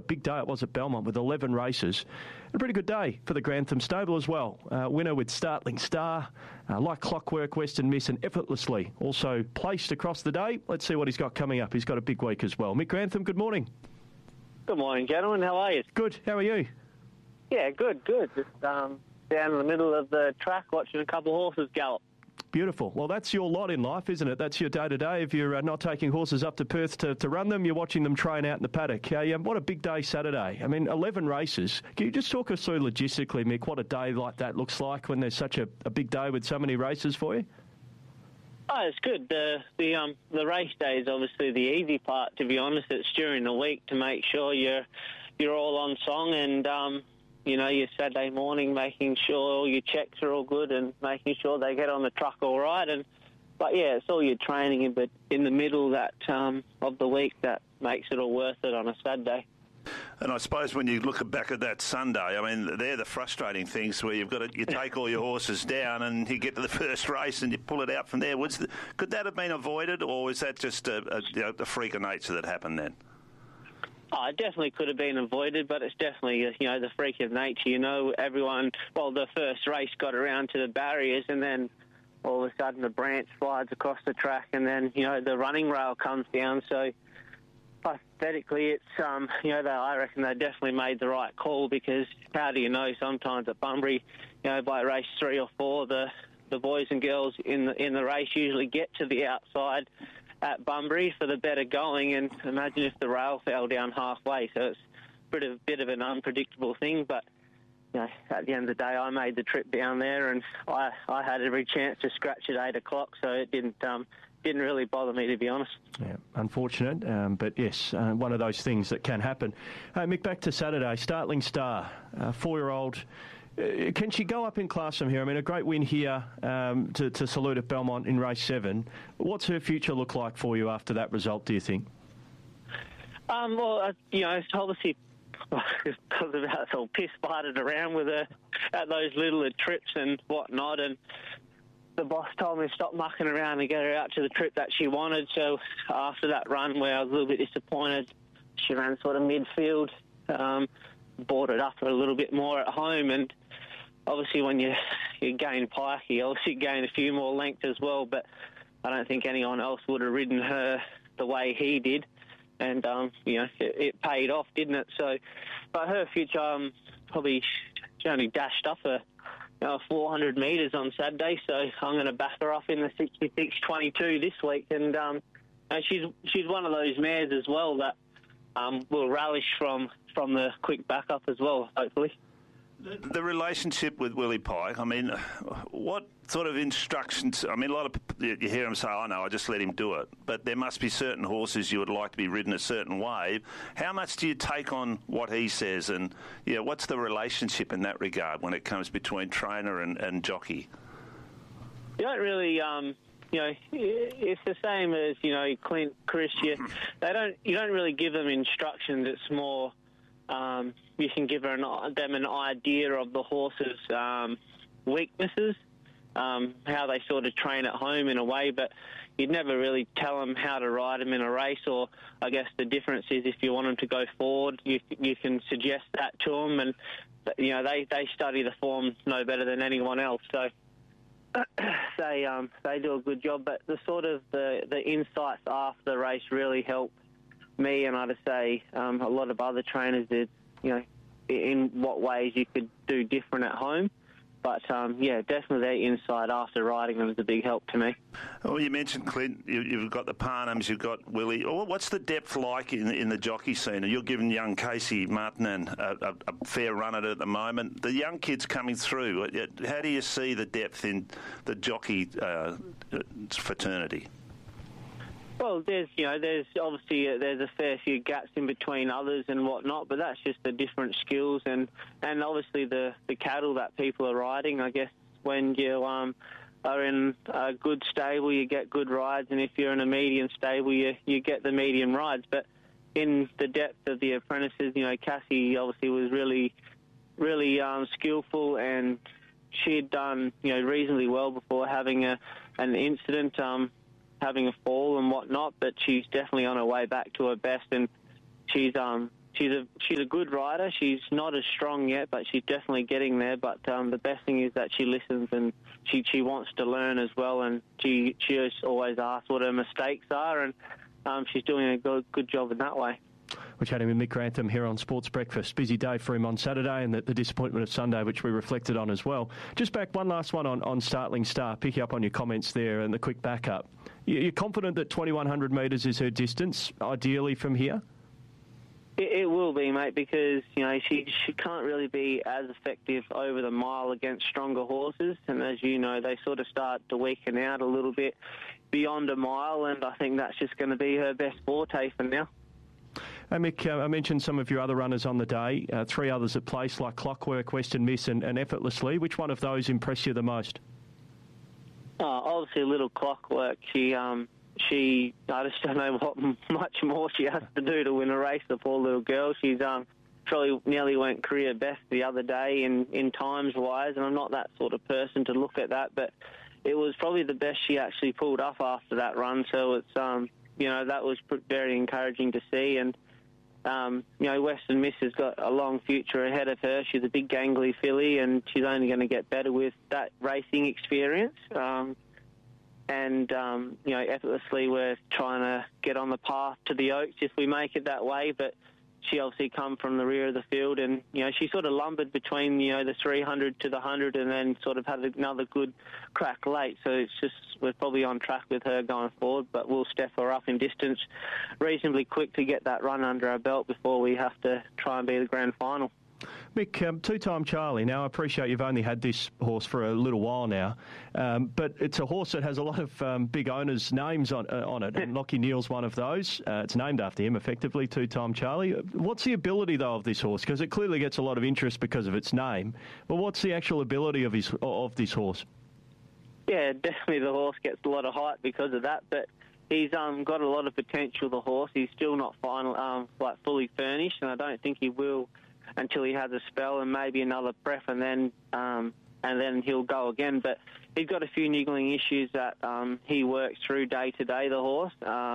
big day it was at Belmont with 11 races. A pretty good day for the Grantham stable as well. Winner with Startling Star, Like Clockwork, Western Miss and Effortlessly also placed across the day. Let's see what he's got coming up. He's got a big week as well. Mick Grantham, good morning. Good morning, gentlemen. How are you? Good. How are you? Yeah, good. Just down in the middle of the track watching a couple of horses gallop. Beautiful. Well, that's your lot in life, isn't it? That's your day-to-day. If you're not taking horses up to Perth to run them, you're watching them train out in the paddock. What a big day Saturday. I mean, 11 races. Can you just talk us through logistically, Mick, what a day like that looks like when there's such a big day with so many races for you? Oh, it's good. The race day is obviously the easy part, to be honest. It's during the week to make sure you're all on song and your Saturday morning, making sure all your checks are all good and making sure they get on the truck all right. But yeah, it's all your training, but in the middle of the week that makes it all worth it on a Saturday. And I suppose when you look back at that Sunday, I mean, they're the frustrating things where you take all your horses down and you get to the first race and you pull it out from there. Could that have been avoided, or was that just a freak of nature that happened then? Oh, it definitely could have been avoided, but it's definitely, the freak of nature. Everyone, the first race got around to the barriers and then all of a sudden the branch slides across the track and then, the running rail comes down. So, pathetically, it's, I reckon they definitely made the right call because how do you know sometimes at Bunbury, by race 3 or 4, the boys and girls in the race usually get to the outside at Bunbury for the better going, and imagine if the rail fell down halfway. So it's a bit of an unpredictable thing, but at the end of the day, I made the trip down there, and I had every chance to scratch at 8 o'clock, so it didn't really bother me, to be honest. Yeah, unfortunate, but yes, one of those things that can happen. Hey, Mick, back to Saturday. Startling Star, 4-year-old. Can she go up in class from here? I mean, a great win here to salute at Belmont in race 7. What's her future look like for you after that result, do you think? It's obviously because of how it's all piss-parted around with her at those little trips and whatnot, and the boss told me to stop mucking around and get her out to the trip that she wanted. So after that run where I was a little bit disappointed, she ran sort of midfield, brought it up a little bit more at home, and obviously when you gain Pike, you obviously gain a few more lengths as well, but I don't think anyone else would have ridden her the way he did, and it paid off, didn't it? So, but her future, probably she only dashed off 400 metres on Saturday, so I'm going to back her off in the 66.22 this week, and she's one of those mares as well that will relish from the quick backup as well, hopefully. The relationship with Willie Pike, I mean, what sort of instructions? I mean, a lot of you hear him say, "Oh no, I just let him do it." But there must be certain horses you would like to be ridden a certain way. How much do you take on what he says, and what's the relationship in that regard when it comes between trainer and jockey? You don't really, it's the same as Clint, Chris. You don't really give them instructions. It's more. You can give them an idea of the horse's weaknesses, how they sort of train at home in a way, but you'd never really tell them how to ride them in a race, or I guess the difference is if you want them to go forward, you can suggest that to them, and they study the form no better than anyone else, so they do a good job, but the insights after the race really help me, and I'd say a lot of other trainers did, in what ways you could do different at home. But, definitely their insight after riding them is a big help to me. Well, you mentioned Clint, you've got the Parnhams, you've got Willie. What's the depth like in the jockey scene? You're giving young Casey Martin a fair run at it at the moment. The young kids coming through, how do you see the depth in the jockey fraternity? Well, there's obviously there's a fair few gaps in between others and whatnot, but that's just the different skills and obviously the cattle that people are riding. I guess when you are in a good stable, you get good rides, and if you're in a medium stable, you get the medium rides. But in the depth of the apprentices, Cassie obviously was really skillful, and she had done reasonably well before having an incident. Having a fall and whatnot, but she's definitely on her way back to her best, and she's she's a good rider. She's not as strong yet, but she's definitely getting there. But the best thing is that she listens and she wants to learn as well. And she just always asks what her mistakes are, and she's doing a good job in that way. We're chatting with Mick Grantham here on Sports Breakfast. Busy day for him on Saturday and the disappointment of Sunday, which we reflected on as well. Just back one last one on Startling Star, picking up on your comments there and the quick backup. You're confident that 2,100 metres is her distance, ideally from here? It will be, mate, because she can't really be as effective over the mile against stronger horses, and as you know, they sort of start to weaken out a little bit beyond a mile, and I think that's just going to be her best forte for now. Mick, I mentioned some of your other runners on the day, 3 others at place like Clockwork, Western Miss and Effortlessly. Which one of those impressed you the most? Obviously, Little Clockwork. I just don't know what much more she has to do to win a race, the poor little girl. She's probably nearly went career best the other day in times-wise, and I'm not that sort of person to look at that, but it was probably the best she actually pulled off after that run, so it's, that was very encouraging to see, and Western Miss has got a long future ahead of her. She's a big gangly filly, and she's only going to get better with that racing experience. Effortlessly, we're trying to get on the path to the Oaks if we make it that way, but she obviously come from the rear of the field, and she sort of lumbered between the 300 to the 100 and then sort of had another good crack late, so it's just we're probably on track with her going forward, but we'll step her up in distance reasonably quick to get that run under our belt before we have to try and be the grand final. Mick, two-time Charlie. Now, I appreciate you've only had this horse for a little while now, but it's a horse that has a lot of big owners' names on it, and Lockie Neal's one of those. It's named after him, effectively, two-time Charlie. What's the ability, though, of this horse? Because it clearly gets a lot of interest because of its name, but what's the actual ability of this horse? Yeah, definitely the horse gets a lot of hype because of that, but he's got a lot of potential, the horse. He's still not fully furnished, and I don't think he will until he has a spell and maybe another prep, and then he'll go again. But he's got a few niggling issues that he works through day to day, the horse.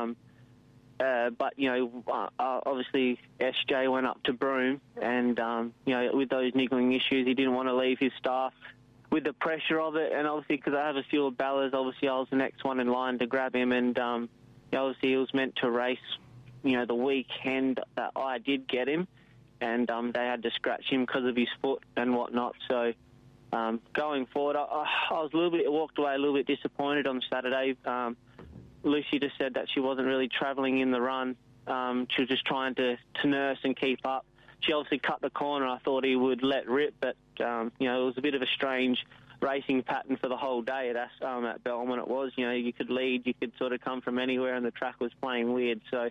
Obviously SJ went up to Broome, and with those niggling issues, he didn't want to leave his staff with the pressure of it. And obviously, because I have a few of Ballas, obviously I was the next one in line to grab him, and obviously he was meant to race, the weekend that I did get him. And they had to scratch him because of his foot and whatnot. So going forward, I was walked away a little bit disappointed on Saturday. Lucy just said that she wasn't really travelling in the run. She was just trying to nurse and keep up. She obviously cut the corner. I thought he would let rip, but it was a bit of a strange racing pattern for the whole day at Belmont. It was, you could lead, you could sort of come from anywhere, and the track was playing weird. So.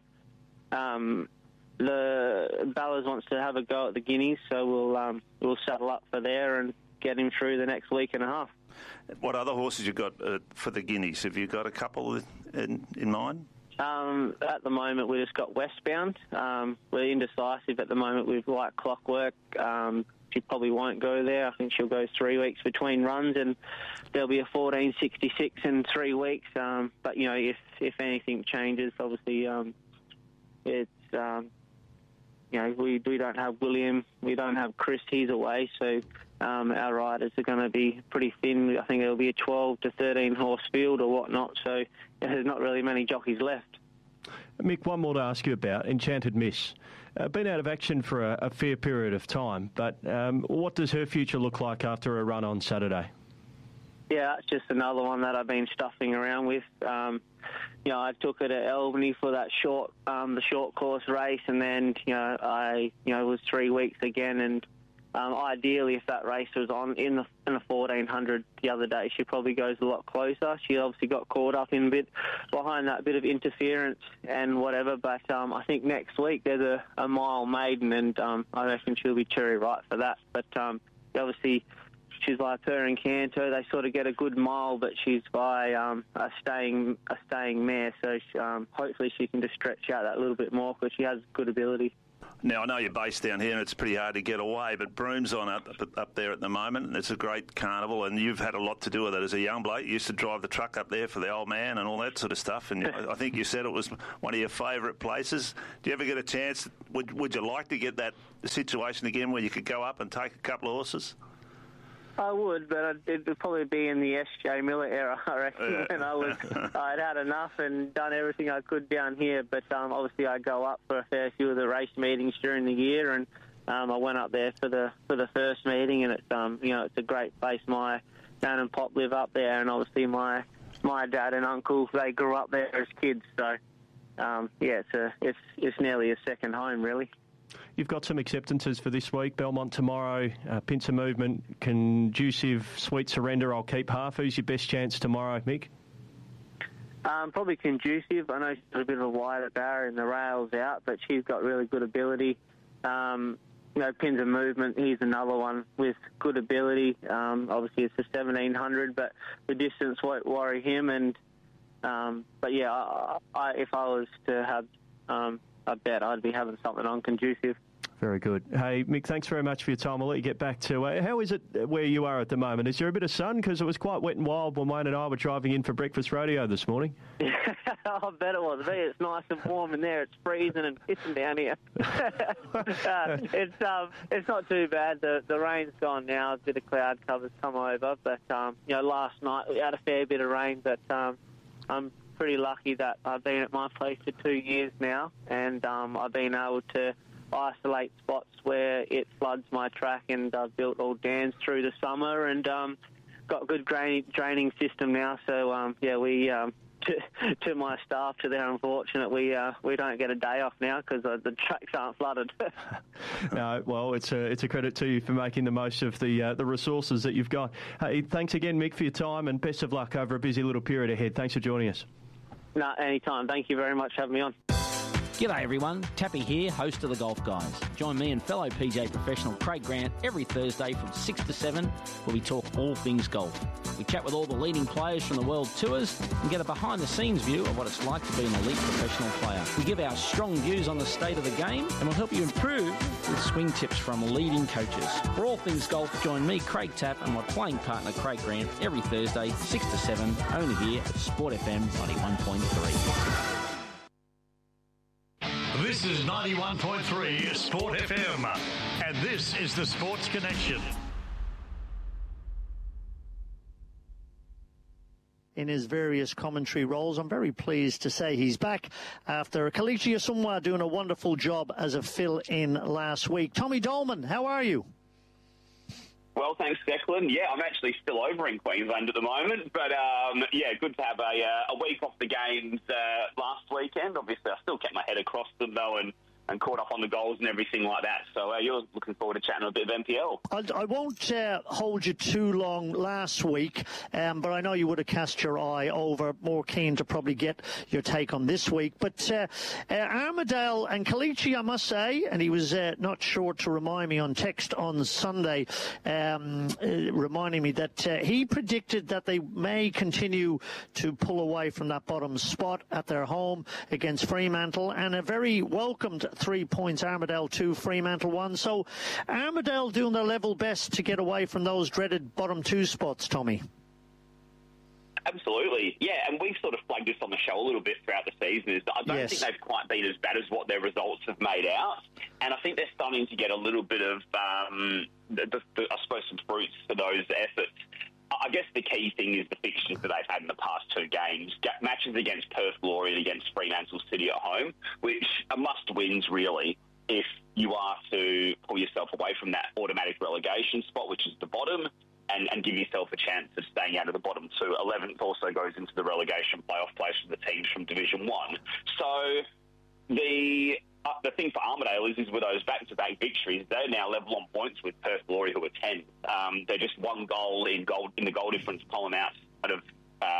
The Ballas wants to have a go at the Guineas, so we'll saddle up for there and get him through the next week and a half. What other horses you got for the Guineas? Have you got a couple in mind? At the moment, we just got Westbound. We're indecisive at the moment with Like Clockwork. She probably won't go there. I think she'll go 3 weeks between runs, and there'll be a 1466 in 3 weeks. But if anything changes, obviously it's. We don't have William, we don't have Chris, he's away, so our riders are going to be pretty thin. I think it'll be a 12 to 13 horse field or whatnot, so there's not really many jockeys left. Mick, one more to ask you about, Enchanted Miss. Been out of action for a fair period of time, but what does her future look like after a run on Saturday? Yeah, it's just another one that I've been stuffing around with. I took her to Albany for that the short course race, and then it was 3 weeks again. And ideally, if that race was on in the 1400 the other day, she probably goes a lot closer. She obviously got caught up in behind that bit of interference and whatever. But I think next week there's a mile maiden, and I reckon she'll be cherry ripe for that. But obviously. She's like her and Canto. They sort of get a good mile, but she's by a staying mare. So hopefully she can just stretch out that little bit more because she has good ability. Now, I know you're based down here and it's pretty hard to get away, but Broom's on up there at the moment, and it's a great carnival, and you've had a lot to do with it as a young bloke. You used to drive the truck up there for the old man and all that sort of stuff, and I think you said it was one of your favourite places. Do you ever get a chance? Would you like to get that situation again where you could go up and take a couple of horses? I would, but it would probably be in the S.J. Miller era, I reckon, when I'd had enough and done everything I could down here. But obviously I go up for a fair few of the race meetings during the year, and I went up there for the first meeting, and it's it's a great place. My dad and pop live up there, and obviously my dad and uncle, they grew up there as kids. So it's nearly a second home, really. You've got some acceptances for this week. Belmont tomorrow, Pincer Movement, Conducive, Sweet Surrender. I'll keep half. Who's your best chance tomorrow, Mick? Probably Conducive. I know she's got a bit of a wider barrier and the rail's out, but she's got really good ability. Pincer Movement, he's another one with good ability. Obviously, it's a 1700, but the distance won't worry him. And if I was to have I bet I'd be having something on Conducive. Very good. Hey, Mick, thanks very much for your time. I'll let you get back to how is it where you are at the moment? Is there a bit of sun? Because it was quite wet and wild when Wayne and I were driving in for breakfast radio this morning. I bet it was. It's nice and warm in there. It's freezing and pissing down here. It's not too bad. The rain's gone now. A bit of cloud cover's come over. But, last night we had a fair bit of rain. But I'm pretty lucky that I've been at my place for 2 years now, and I've been able to isolate spots where it floods my track, and I've built all dams through the summer and got a good draining system now. So we to my staff, to their unfortunate, we don't get a day off now because the tracks aren't flooded. No, well, it's a credit to you for making the most of the resources that you've got. Hey, thanks again, Mick, for your time, and best of luck over a busy little period ahead. Thanks for joining us. No, anytime. Thank you very much for having me on. G'day everyone, Tappy here, host of The Golf Guys. Join me and fellow PJ professional Craig Grant every Thursday from 6 to 7 where we talk all things golf. We chat with all the leading players from the world tours and get a behind-the-scenes view of what it's like to be an elite professional player. We give our strong views on the state of the game and we'll help you improve with swing tips from leading coaches. For all things golf, join me, Craig Tapp, and my playing partner Craig Grant every Thursday, 6 to 7, only here at Sport FM 91.3. This is 91.3 Sport FM, and this is the Sports Connection. In his various commentary roles, I'm very pleased to say he's back after Kelechi Asumwa doing a wonderful job as a fill-in last week. Tommy Dolman, how are you? Well, thanks, Declan. Yeah, I'm actually still over in Queensland at the moment, but good to have a week off the games last weekend. Obviously, I still kept my head across them, though, and caught up on the goals and everything like that. So you're looking forward to chatting a bit of NPL. I won't hold you too long last week, but I know you would have cast your eye over, more keen to probably get your take on this week. But Armidale and Kelechi, I must say, and he was not short to remind me on text on Sunday, reminding me that he predicted that they may continue to pull away from that bottom spot at their home against Fremantle, and a very welcomed 3 points, Armidale 2, Fremantle 1. So Armidale doing their level best to get away from those dreaded bottom 2 spots, Tommy. Absolutely, yeah, and we've sort of flagged this on the show a little bit throughout the season. Is that I don't think they've quite been as bad as what their results have made out, and I think they're starting to get a little bit of, I suppose, some fruits for those efforts. I guess the key thing is the fixtures that they've had in the past 2 games. Matches against Perth Glory and against Fremantle City at home, which are must-wins, really, if you are to pull yourself away from that automatic relegation spot, which is the bottom, and give yourself a chance of staying out of the bottom 2. 11th also goes into the relegation playoff place for the teams from Division 1. So the thing for Armidale is with those back-to-back victories, they're now level on points with Perth Glory, who are 10. They're just 1 goal in the goal difference column out of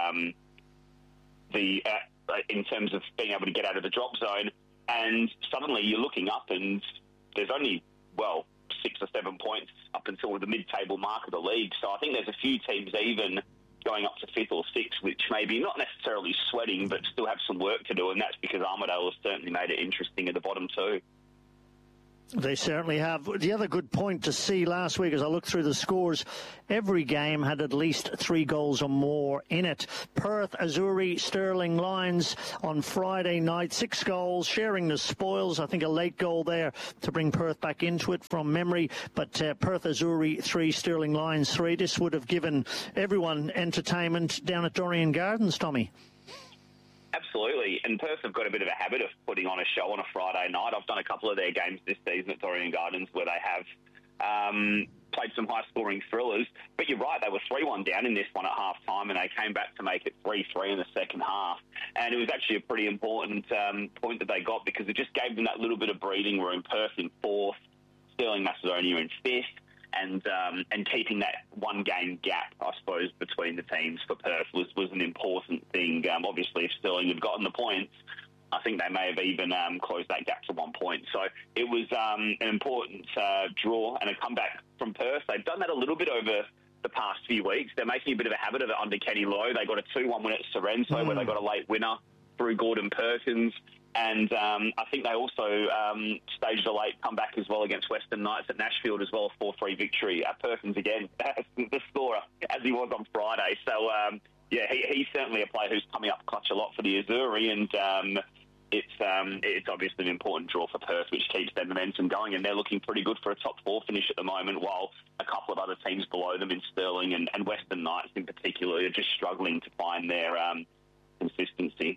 in terms of being able to get out of the drop zone. And suddenly you're looking up and there's only, 6 or 7 points up until the mid-table mark of the league. So I think there's a few teams even going up to 5th or 6th, which maybe not necessarily sweating, but still have some work to do, and that's because Armidale has certainly made it interesting at the bottom 2. They certainly have. The other good point to see last week, as I looked through the scores, every game had at least 3 goals or more in it. Perth, Azzurri, Stirling Lions on Friday night, 6 goals, sharing the spoils. I think a late goal there to bring Perth back into it from memory. But Perth, Azzurri 3, Stirling Lions 3. This would have given everyone entertainment down at Dorrien Gardens, Tommy. Absolutely, and Perth have got a bit of a habit of putting on a show on a Friday night. I've done a couple of their games this season at Dorrien Gardens where they have played some high-scoring thrillers. But you're right, they were 3-1 down in this one at half-time, and they came back to make it 3-3 in the second half. And it was actually a pretty important point that they got because it just gave them that little bit of breathing room. Perth in 4th, Stirling Macedonia in 5th. And keeping that one-game gap, I suppose, between the teams for Perth was an important thing. Obviously, if Stirling had gotten the points, I think they may have even closed that gap to 1 point. So it was an important draw and a comeback from Perth. They've done that a little bit over the past few weeks. They're making a bit of a habit of it under Kenny Lowe. They got a 2-1 win at Sorrento where they got a late winner through Gordon Perkins. And I think they also staged a late comeback as well against Western Knights at Nashfield as well, a 4-3 victory. Perkins again, the scorer, as he was on Friday. So, he's certainly a player who's coming up clutch a lot for the Azzurri, and it's obviously an important draw for Perth, which keeps their momentum going, and they're looking pretty good for a top 4 finish at the moment, while a couple of other teams below them in Stirling and Western Knights in particular are just struggling to find their consistency.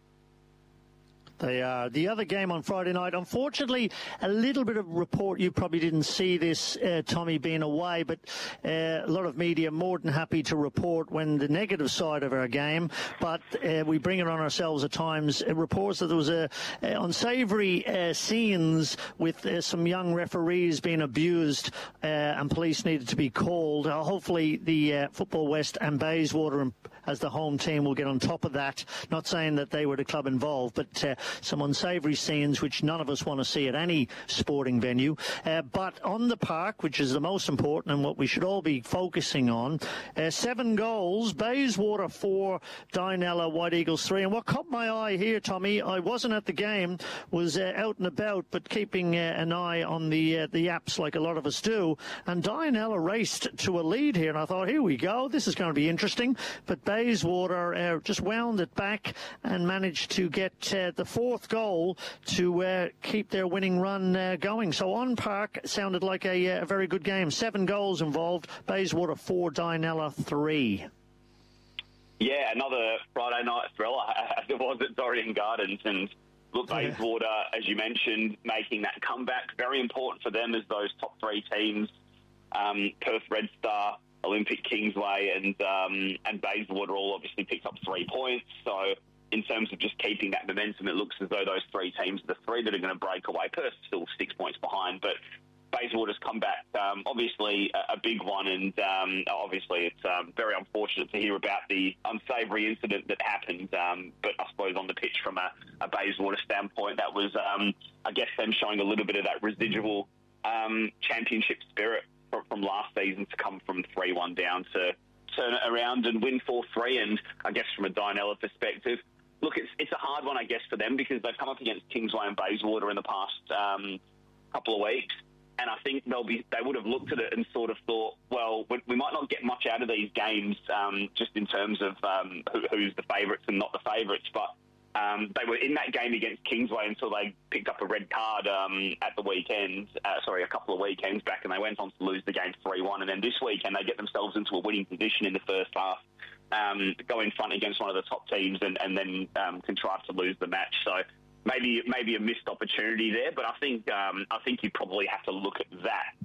They are. The other game on Friday night, unfortunately, a little bit of report. You probably didn't see this, Tommy, being away, but a lot of media more than happy to report when the negative side of our game, but we bring it on ourselves at times. Reports that there was unsavoury scenes with some young referees being abused and police needed to be called. Hopefully the Football West and Bayswater as the home team will get on top of that. Not saying that they were the club involved, but some unsavoury scenes which none of us want to see at any sporting venue. But on the park, which is the most important and what we should all be focusing on, 7 goals, Bayswater 4, Dianella White Eagles 3. And what caught my eye here, Tommy, I wasn't at the game, was out and about, but keeping an eye on the apps like a lot of us do. And Dianella raced to a lead here, and I thought, here we go, this is going to be interesting. But Bayswater just wound it back and managed to get the 4th goal to keep their winning run going. So on park, sounded like a very good game. 7 goals involved. Bayswater 4, Dianella 3. Yeah, another Friday night thriller as it was at Dorrien Gardens. And look, Bayswater, as you mentioned, making that comeback. Very important for them as those top 3 teams, Perth Red Star, Olympic Kingsway and Bayswater all obviously picked up 3 points. So in terms of just keeping that momentum, it looks as though those 3 teams are the 3 that are going to break away. Perth still 6 points behind, but Bayswater's comeback, obviously a big one, and obviously it's very unfortunate to hear about the unsavoury incident that happened, but I suppose on the pitch from a Bayswater standpoint, that was, I guess, them showing a little bit of that residual championship spirit from last season to come from 3-1 down to turn it around and win 4-3. And I guess from a Dianella perspective, look, it's a hard one, I guess, for them because they've come up against Kingsway and Bayswater in the past couple of weeks. And I think they would have looked at it and sort of thought, well, we might not get much out of these games just in terms of who's the favourites and not the favourites. But they were in that game against Kingsway until they picked up a red card at the weekend, a couple of weekends back, and they went on to lose the game 3-1. And then this weekend they get themselves into a winning position in the first half, go in front against one of the top teams and then contrive to lose the match. So maybe a missed opportunity there, but I think you probably have to look at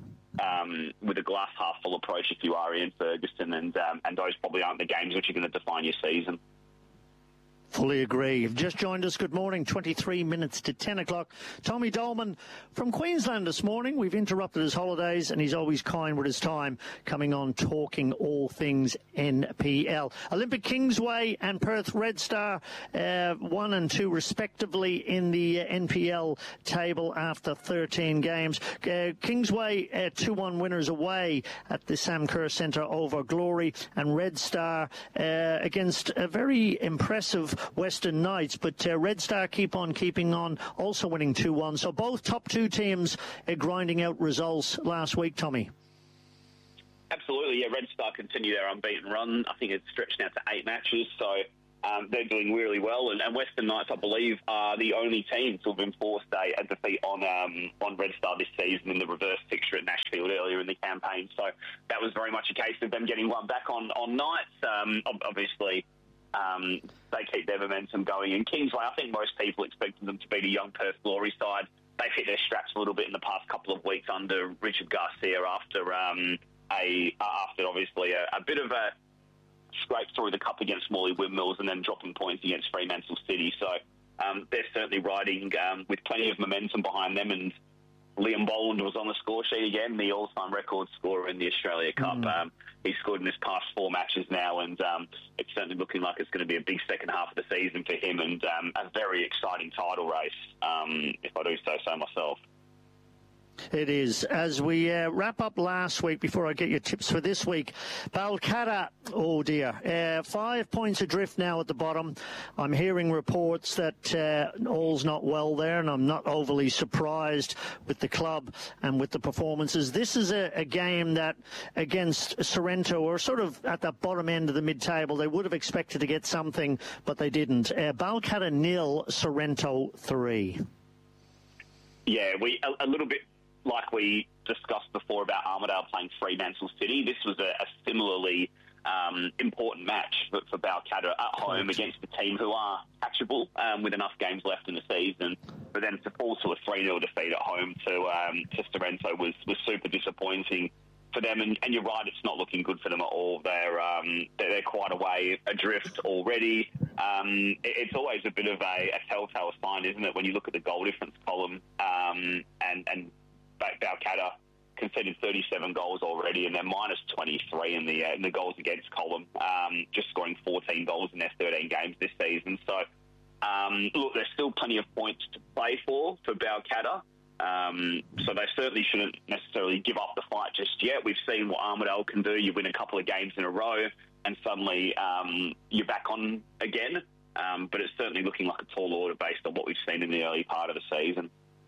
that with a glass half full approach if you are Ian Ferguson, and those probably aren't the games which are going to define your season. Fully agree. You've just joined us. Good morning. 23 minutes to 10 o'clock. Tommy Dolman from Queensland this morning. We've interrupted his holidays, and he's always kind with his time, coming on talking all things NPL. Olympic Kingsway and Perth Red Star 1 and 2 respectively in the NPL table after 13 games. Kingsway 2-1 winners away at the Sam Kerr Centre over Glory, and Red Star against a very impressive Western Knights. But Red Star keep on keeping on, also winning 2-1. So both top two teams grinding out results last week, Tommy. Absolutely, yeah. Red Star continue their unbeaten run. I think it's stretched now to 8 matches, so they're doing really well. And Western Knights, I believe, are the only team to have enforced a defeat on Red Star this season in the reverse fixture at Nashfield earlier in the campaign. So that was very much a case of them getting one back on Knights. Obviously, they keep their momentum going. And Kingsway, I think most people expected them to beat a young Perth Glory side. They've hit their straps a little bit in the past couple of weeks under Richard Garcia after obviously a bit of a scrape through the cup against Morley Windmills and then dropping points against Fremantle City. So they're certainly riding with plenty of momentum behind them. And Liam Boland was on the score sheet again, the all-time record scorer in the Australia Cup. He's scored in his past 4 matches now, and it's certainly looking like it's going to be a big second half of the season for him and a very exciting title race, if I do say so myself. It is. As we wrap up last week, before I get your tips for this week, Balcatta, oh dear, 5 points adrift now at the bottom. I'm hearing reports that all's not well there, and I'm not overly surprised with the club and with the performances. This is a game that against Sorrento, or sort of at the bottom end of the mid-table, they would have expected to get something, but they didn't. Balcatta 0, Sorrento 3. Yeah, a little bit like we discussed before about Armidale playing Fremantle City. This was a similarly important match for Balcatta at home against a team who are catchable with enough games left in the season. For them to fall to a 3-0 defeat at home to Sorrento was super disappointing for them. And you're right, it's not looking good for them at all. They're quite a way adrift already. It's always a bit of a telltale sign, isn't it, when you look at the goal difference column and Balcatta conceded 37 goals already, and they're minus 23 in the goals against column, just scoring 14 goals in their 13 games this season. So, look, there's still plenty of points to play for Balcatta. So they certainly shouldn't necessarily give up the fight just yet. We've seen what Armidale can do. You win a couple of games in a row, and suddenly you're back on again. But it's certainly looking like a tall order based on what we've seen in the early part of the season.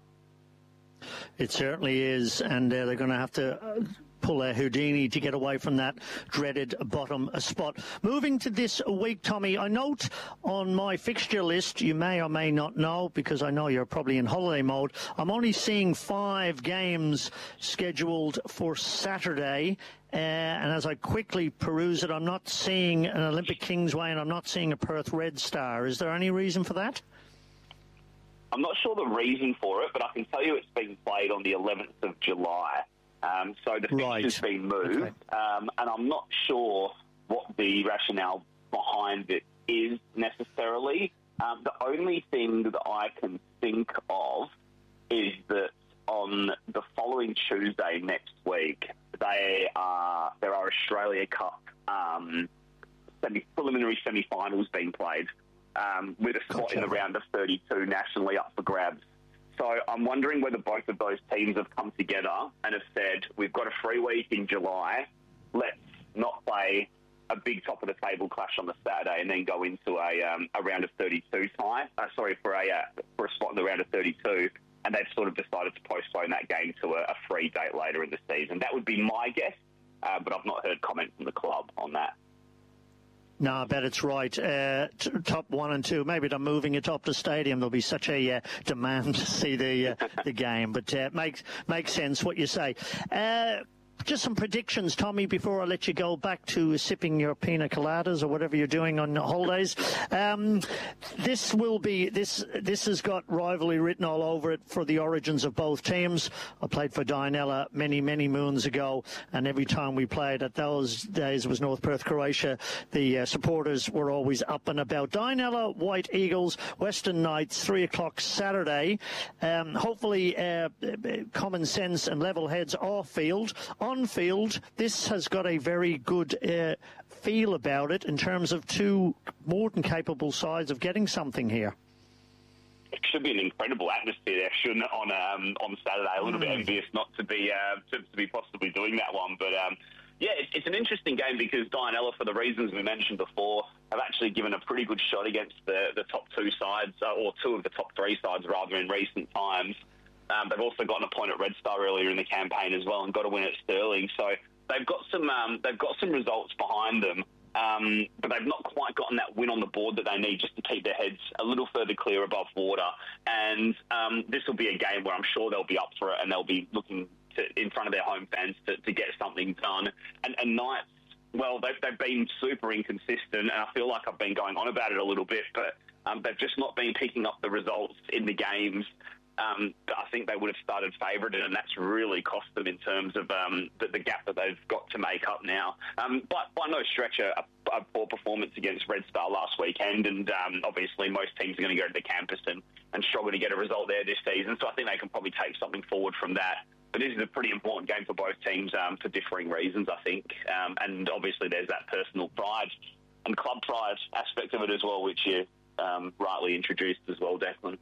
It certainly is, and they're going to have to pull a Houdini to get away from that dreaded bottom spot. Moving to this week, Tommy, I note on my fixture list, you may or may not know, because I know you're probably in holiday mode, I'm only seeing 5 games scheduled for Saturday. And as I quickly peruse it, I'm not seeing an Olympic Kingsway and I'm not seeing a Perth Red Star. Is there any reason for that? I'm not sure the reason for it, but I can tell you it's being played on the 11th of July. So the fixture's been moved, okay. And I'm not sure what the rationale behind it is necessarily. The only thing that I can think of is that on the following Tuesday next week, there are Australia Cup preliminary semi-finals being played. With a spot in the round of 32 nationally up for grabs. So I'm wondering whether both of those teams have come together and have said, we've got a free week in July, let's not play a big top-of-the-table clash on the Saturday and then go into a round of 32 tie. For a spot in the round of 32, and they've sort of decided to postpone that game to a free date later in the season. That would be my guess, but I've not heard comment from the club on that. No, I bet it's right. Top 1 and 2. Maybe they're moving it up to stadium. There'll be such a demand to see the game. But makes sense what you say. Just some predictions, Tommy, before I let you go back to sipping your pina coladas or whatever you're doing on holidays. This has got rivalry written all over it for the origins of both teams. I played for Dianella many, many moons ago, and every time we played at those days, it was North Perth, Croatia. The supporters were always up and about. Dianella, White Eagles, Western Knights, 3 o'clock Saturday. Hopefully, common sense and level heads off field. On field, this has got a very good feel about it in terms of 2 more than capable sides of getting something here. It should be an incredible atmosphere there, shouldn't it, on Saturday? A little bit envious not to be possibly doing that one, but yeah, it's an interesting game because Dianella, for the reasons we mentioned before, have actually given a pretty good shot against the top two sides, or two of the top three sides, rather, in recent times. They've also gotten a point at Red Star earlier in the campaign as well and got a win at Stirling. So they've got some results behind them. But they've not quite gotten that win on the board that they need just to keep their heads a little further clear above water. And this will be a game where I'm sure they'll be up for it and they'll be looking in front of their home fans to get something done. And Knights, well, they've been super inconsistent, and I feel like I've been going on about it a little bit, but they've just not been picking up the results in the games. I think they would have started favourite, and that's really cost them in terms of the gap that they've got to make up now. But by no stretch a poor performance against Red Star last weekend, and obviously most teams are going to go to the campus and struggle to get a result there this season, so I think they can probably take something forward from that. But this is a pretty important game for both teams for differing reasons, I think. And obviously there's that personal pride and club pride aspect of it as well, which you rightly introduced as well, Declan.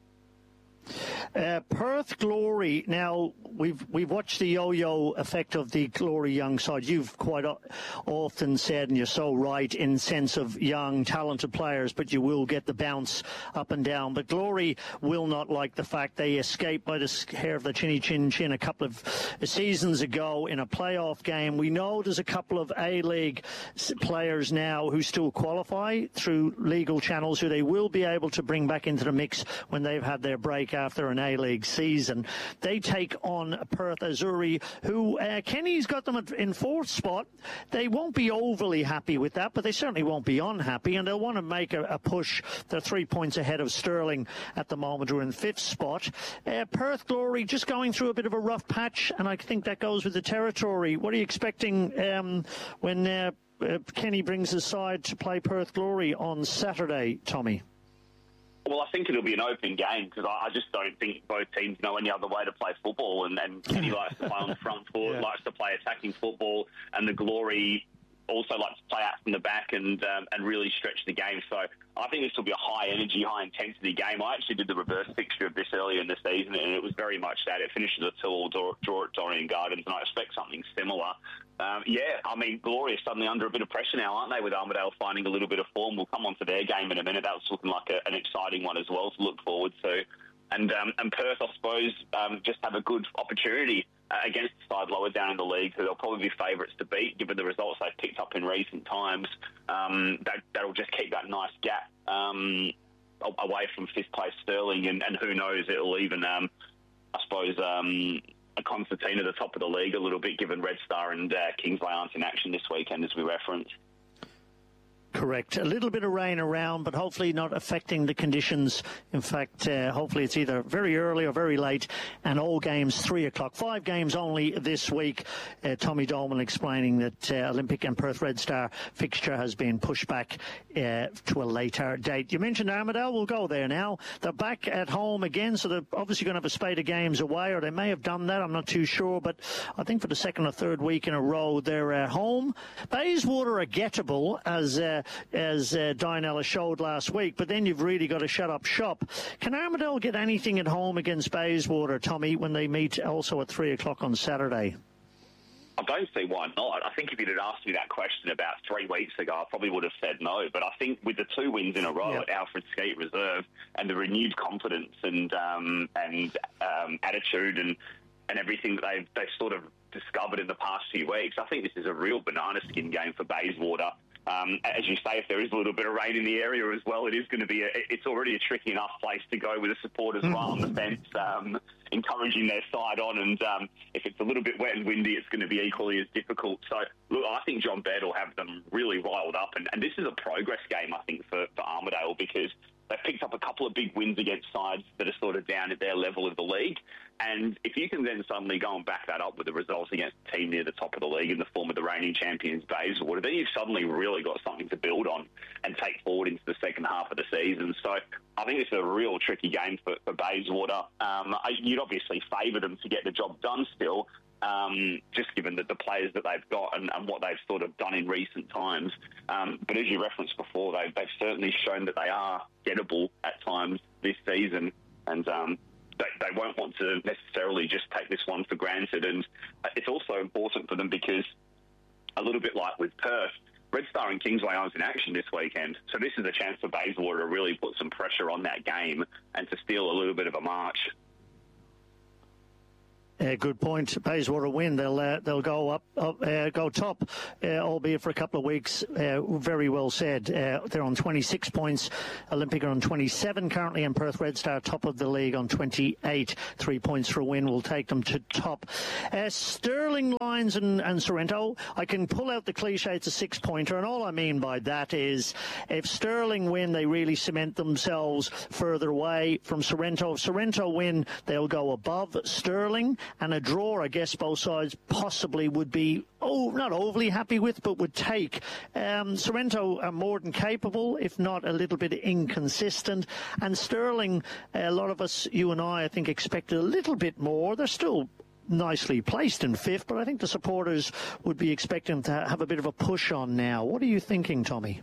Perth Glory. Now we've watched the yo-yo effect of the Glory young side. You've quite often said, and you're so right, in sense of young, talented players, but you will get the bounce up and down. But Glory will not like the fact they escaped by the hair of the chinny chin chin a couple of seasons ago in a playoff game. We know there's a couple of A-League players now who still qualify through legal channels, who they will be able to bring back into the mix when they've had their break after an A-League season. They take on Perth Azzurri, who Kenny's got them in fourth spot. They won't be overly happy with that, but they certainly won't be unhappy, and they'll want to make a push. They're 3 points ahead of Stirling at the moment, who are in fifth spot. Perth Glory just going through a bit of a rough patch, and I think that goes with the territory. What are you expecting when Kenny brings his side to play Perth Glory on Saturday, Tommy? Well, I think it'll be an open game because I just don't think both teams know any other way to play football. And Kenny likes to play on the front foot, likes to play attacking football, and the Glory also likes to play out from the back and really stretch the game. So I think this will be a high-energy, high-intensity game. I actually did the reverse fixture of this earlier in the season, and it was very much that. It finishes a 2-2 draw at Dorrien Gardens, and I expect something similar. Glory is suddenly under a bit of pressure now, aren't they, with Armidale finding a little bit of form. We'll come on to their game in a minute. That was looking like an exciting one as well to look forward to. And Perth, I suppose, just have a good opportunity against the side lower down in the league, who they'll probably be favourites to beat, given the results they've picked up in recent times. That'll just keep that nice gap away from fifth place Stirling, and who knows, it'll even, a concertina at the top of the league a little bit, given Red Star and Kingsley aren't in action this weekend, as we referenced. Correct. A little bit of rain around, but hopefully not affecting the conditions. In fact, hopefully it's either very early or very late, and all games 3 o'clock. 5 games only this week. Tommy Dolman explaining that Olympic and Perth Red Star fixture has been pushed back to a later date. You mentioned Armidale. We'll go there now. They're back at home again, so they're obviously going to have a spate of games away, or they may have done that. I'm not too sure, but I think for the second or third week in a row, they're at home. Bayswater are gettable, as Dianella showed last week, but then you've really got to shut up shop. Can Armidale get anything at home against Bayswater, Tommy, when they meet also at 3 o'clock on Saturday? I don't see why not. I think if you'd asked me that question about 3 weeks ago, I probably would have said no. But I think with the 2 wins in a row at Alfred Skeet Reserve and the renewed confidence and attitude and everything that they've sort of discovered in the past few weeks, I think this is a real banana skin game for Bayswater. As you say, if there is a little bit of rain in the area as well, it's already a tricky enough place to go with the supporters right on the fence, encouraging their side on. And if it's a little bit wet and windy, it's going to be equally as difficult. So, look, I think John Baird will have them really riled up. And this is a progress game, I think, for Armidale, because they've picked up a couple of big wins against sides that are sort of down at their level of the league. And if you can then suddenly go and back that up with the results against a team near the top of the league in the form of the reigning champions, Bayswater, then you've suddenly really got something to build on and take forward into the second half of the season. So I think it's a real tricky game for Bayswater. You'd obviously favour them to get the job done still, just given that the players that they've got and what they've sort of done in recent times. But as you referenced before, they've certainly shown that they are gettable at times this season, and they won't want to necessarily just take this one for granted. And it's also important for them because a little bit like with Perth, Red Star and Kingsway aren't in action this weekend. So this is a chance for Bayswater to really put some pressure on that game and to steal a little bit of a march. Good point. Bayswater win. They'll go go top, albeit for a couple of weeks. Very well said. They're on 26 points. Olympic are on 27 currently, and Perth Red Star top of the league on 28. 3 points for a win will take them to top. Stirling, Lions and Sorrento. I can pull out the cliche. It's a 6-pointer, and all I mean by that is if Stirling win, they really cement themselves further away from Sorrento. If Sorrento win, they'll go above Stirling. And a draw, I guess, both sides possibly would be, not overly happy with, but would take. Sorrento are more than capable, if not a little bit inconsistent. And Stirling, a lot of us, you and I think, expected a little bit more. They're still nicely placed in 5th, but I think the supporters would be expecting to have a bit of a push on now. What are you thinking, Tommy?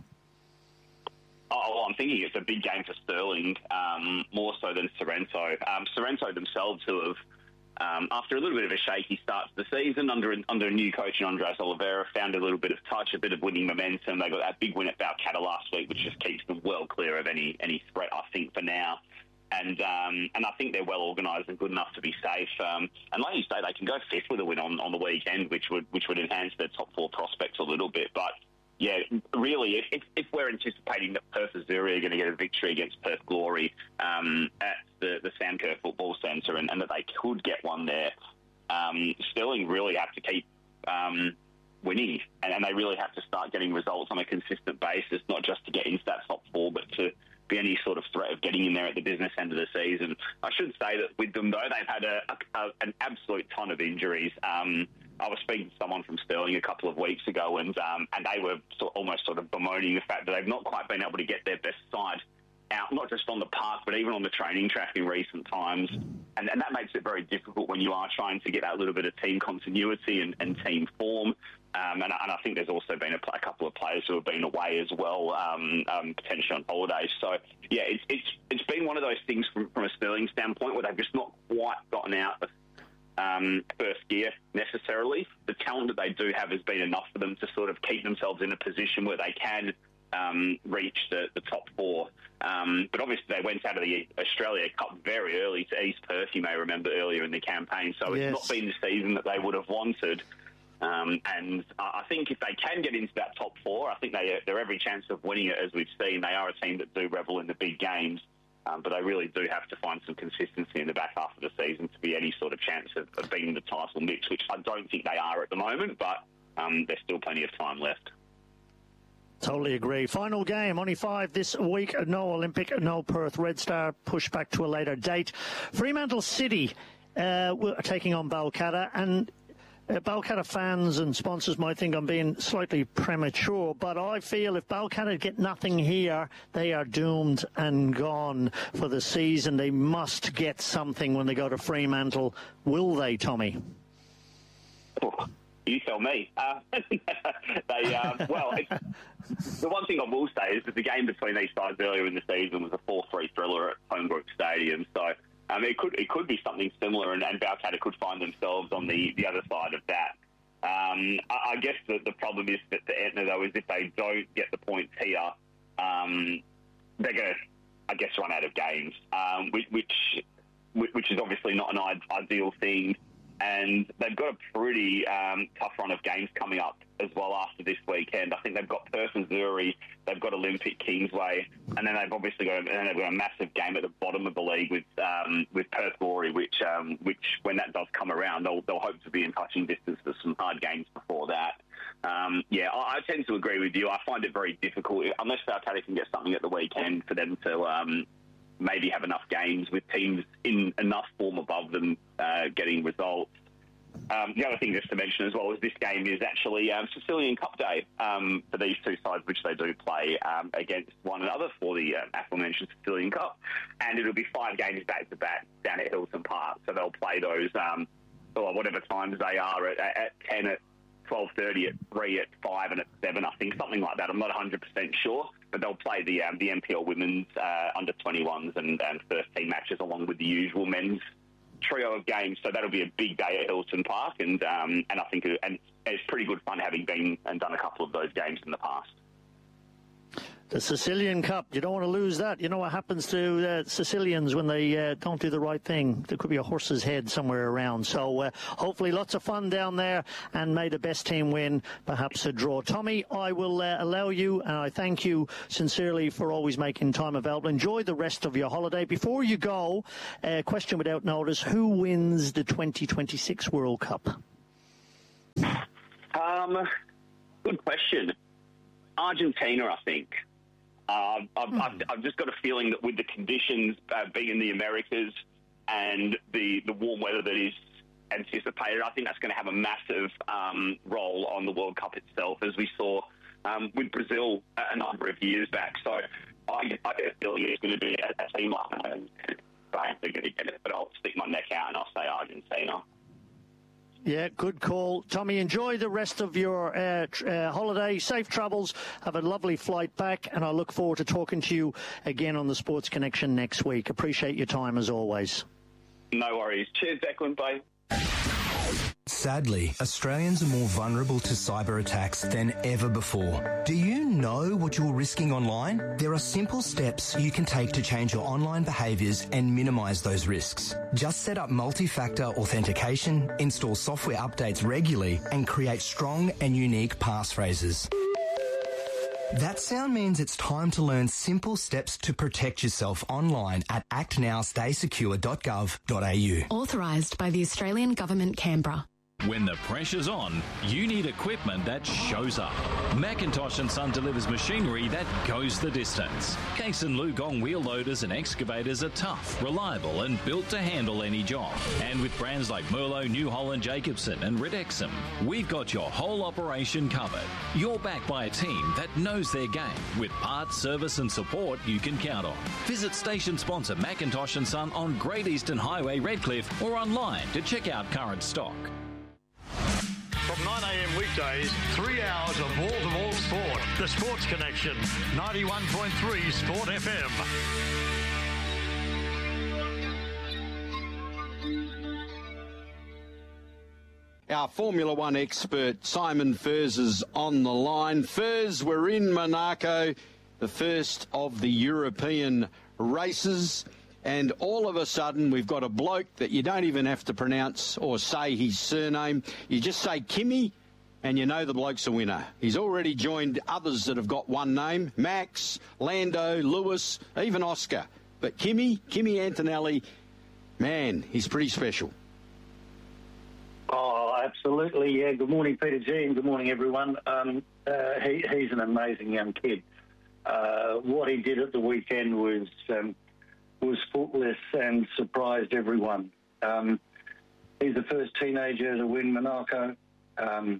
Oh, well, I'm thinking it's a big game for Stirling, more so than Sorrento. Sorrento themselves, who have, after a little bit of a shaky start to the season under a new coach in Andres Oliveira, found a little bit of touch, a bit of winning momentum. They got that big win at Balcatta last week, which just keeps them well clear of any threat, I think, for now. And I think they're well organised and good enough to be safe. And like you say, they can go 5th with a win on the weekend, which would enhance their top 4 prospects a little bit. But yeah, really, if we're anticipating that Perth Azuria are going to get a victory against Perth Glory at the Sandkerr Football Centre and that they could get one there, Stirling really have to keep winning and they really have to start getting results on a consistent basis, not just to get into that top 4, but to be any sort of threat of getting in there at the business end of the season. I should say that with them, though, they've had an absolute ton of injuries. I was speaking to someone from Stirling a couple of weeks ago, and they were almost bemoaning the fact that they've not quite been able to get their best side out, not just on the park, but even on the training track in recent times. And that makes it very difficult when you are trying to get that little bit of team continuity and team form. And I think there's also been a couple of players who have been away as well, potentially on holidays. So, yeah, it's been one of those things from a Stirling standpoint where they've just not quite gotten out of first gear necessarily. The talent that they do have has been enough for them to sort of keep themselves in a position where they can reach the top 4. But obviously they went out of the Australia Cup very early to East Perth, you may remember, earlier in the campaign. So It's not been the season that they would have wanted. And I think if they can get into that top 4, I think they're every chance of winning it, as we've seen. They are a team that do revel in the big games. But they really do have to find some consistency in the back half of the season to be any sort of chance of being in the title mix, which I don't think they are at the moment, but there's still plenty of time left. Totally agree. Final game, only 5 this week. No Olympic, no Perth Red Star, pushed back to a later date. Fremantle City are taking on Balcatta, and Balcatta fans and sponsors might think I'm being slightly premature, but I feel if Balcatta get nothing here, they are doomed and gone for the season. They must get something when they go to Fremantle. Will they, Tommy? Oh, you tell me. The one thing I will say is that the game between these sides earlier in the season was a 4-3 thriller at Home Group Stadium, so it could be something similar, and Balcatta could find themselves on the other side of that. I guess the problem is that the Etna, though, is if they don't get the points here, they're going to, I guess, run out of games, which is obviously not an ideal thing. And they've got a pretty tough run of games coming up as well after this weekend. I think they've got Perth Missouri, they've got Olympic Kingsway, and then they've obviously got a massive game at the bottom of the league with Perth Glory, which when that does come around, they'll hope to be in touching distance for some hard games before that. I tend to agree with you. I find it very difficult, unless Balcatta can get something at the weekend, for them to maybe have enough games with teams in enough form above them getting results. The other thing just to mention as well is this game is actually Sicilian Cup Day for these two sides, which they do play against one another for the aforementioned Sicilian Cup. And it'll be 5 games back-to-back down at Hilton Park. So they'll play those whatever times they are at 10, at 12:30, at 3, at 5 and at 7, I think, something like that. I'm not 100% sure, but they'll play the NPL women's under-21s and first-team matches along with the usual men's trio of games, so that'll be a big day at Hilton Park, and I think it's pretty good fun having been and done a couple of those games in the past. The Sicilian Cup, you don't want to lose that. You know what happens to Sicilians when they don't do the right thing. There could be a horse's head somewhere around. So hopefully lots of fun down there, and may the best team win, perhaps a draw. Tommy, I will allow you, and I thank you sincerely for always making time available. Enjoy the rest of your holiday. Before you go, question without notice, who wins the 2026 World Cup? Good question. Argentina, I think. I've just got a feeling that with the conditions being in the Americas and the warm weather that is anticipated, I think that's going to have a massive role on the World Cup itself, as we saw with Brazil a number of years back. So I get a feeling it's going to be a team like that, and they're going to get it, but I'll stick my neck out and I'll say Argentina. Yeah, good call. Tommy, enjoy the rest of your holiday. Safe travels. Have a lovely flight back, and I look forward to talking to you again on the Sports Connection next week. Appreciate your time as always. No worries. Cheers, Declan. Bye. Sadly, Australians are more vulnerable to cyber attacks than ever before. Do you know what you're risking online? There are simple steps you can take to change your online behaviours and minimise those risks. Just set up multi-factor authentication, install software updates regularly, and create strong and unique passphrases. That sound means it's time to learn simple steps to protect yourself online at actnowstaysecure.gov.au. Authorised by the Australian Government, Canberra. When the pressure's on, you need equipment that shows up. Macintosh & Son delivers machinery that goes the distance. Case and Lugong wheel loaders and excavators are tough, reliable and built to handle any job. And with brands like Merlo, New Holland, Jacobson and Redexum, we've got your whole operation covered. You're backed by a team that knows their game, with parts, service and support you can count on. Visit station sponsor Macintosh & Son on Great Eastern Highway, Redcliffe, or online to check out current stock. From 9 a.m. weekdays, 3 hours of wall-to-wall sport. The Sports Connection, 91.3 Sport FM. Our Formula One expert, Simon Furs, is on the line. Furs, we're in Monaco, the first of the European races. And all of a sudden, we've got a bloke that you don't even have to pronounce or say his surname. You just say Kimi, and you know the bloke's a winner. He's already joined others that have got one name, Max, Lando, Lewis, even Oscar. But Kimi Antonelli, man, he's pretty special. Oh, absolutely, yeah. Good morning, Peter G, and good morning, everyone. He's an amazing young kid. What he did at the weekend was faultless and surprised everyone. He's the first teenager to win Monaco, the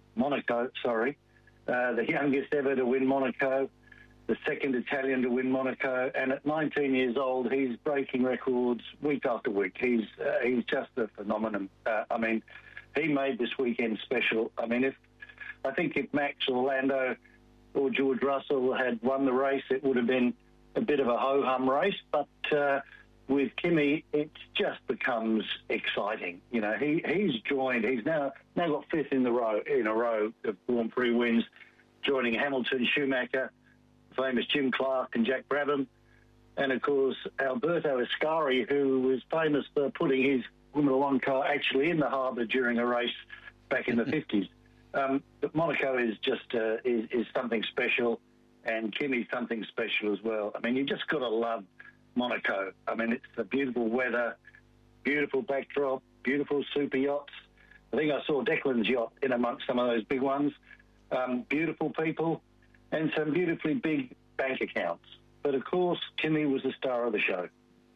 youngest ever to win Monaco, the second Italian to win Monaco, and at 19 years old, he's breaking records week after week. He's just a phenomenon. He made this weekend special. I think if Max or Lando or George Russell had won the race, it would have been a bit of a ho-hum race, but with Kimi, it just becomes exciting. You know, he's joined. He's now got fifth in a row of Grand Prix wins, joining Hamilton, Schumacher, famous Jim Clark and Jack Brabham, and of course Alberto Ascari, who was famous for putting his Formula One car actually in the harbour during a race back in the 50s. But Monaco is just is something special. And Kimi's something special as well. You just got to love Monaco. It's the beautiful weather, beautiful backdrop, beautiful super yachts. I think I saw Declan's yacht in amongst some of those big ones. Beautiful people and some beautifully big bank accounts. But, of course, Kimi was the star of the show.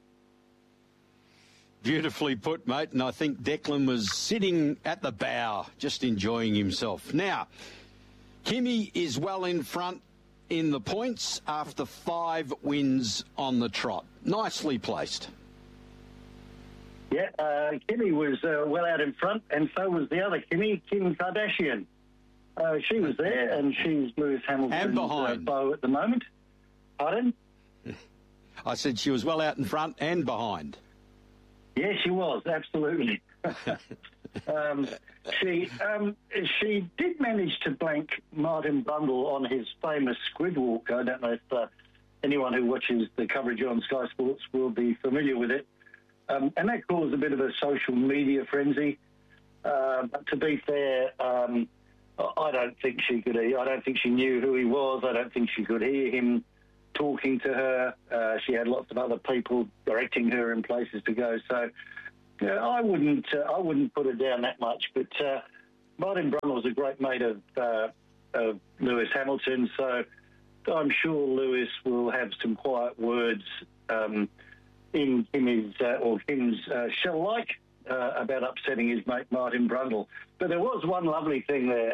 Beautifully put, mate. And I think Declan was sitting at the bow, just enjoying himself. Now, Kimi is well in front in the points after 5 wins on the trot. Nicely placed. Yeah, Kimi was well out in front, and so was the other Kimi, Kim Kardashian. She was there, and she's Lewis Hamilton's beau at the moment. Pardon? I said she was well out in front and behind. Yeah, she was, absolutely. She did manage to blank Martin Brundle on his famous squid walk. I don't know if anyone who watches the coverage on Sky Sports will be familiar with it. And that caused a bit of a social media frenzy. But to be fair, I don't think she could. I don't think she knew who he was. I don't think she could hear him talking to her. She had lots of other people directing her in places to go. So I wouldn't put her down that much. But Martin Brundle was a great mate of Lewis Hamilton. So I'm sure Lewis will have some quiet words in Kim's shell-like about upsetting his mate Martin Brundle. But there was one lovely thing there.